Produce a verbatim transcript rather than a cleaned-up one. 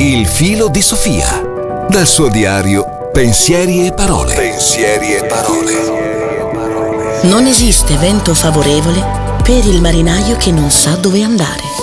Il filo di Sofia. Dal suo diario Pensieri e parole. Pensieri e parole. Non esiste vento favorevole per il marinaio che non sa dove andare.